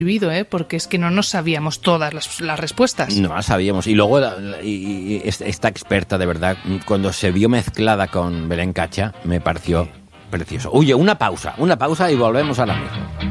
porque es que no nos sabíamos todas las respuestas. No las sabíamos. Y luego esta experta, de verdad, cuando se vio mezclada con Belén Cacha, me pareció precioso. Oye, una pausa y volvemos ahora mismo.